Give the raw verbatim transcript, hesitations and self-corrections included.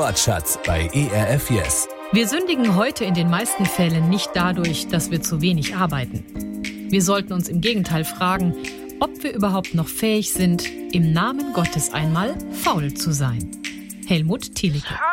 Wortschatz bei E R F Yes. Wir sündigen heute in den meisten Fällen nicht dadurch, dass wir zu wenig arbeiten. Wir sollten uns im Gegenteil fragen, ob wir überhaupt noch fähig sind, im Namen Gottes einmal faul zu sein. Helmut Thielicke.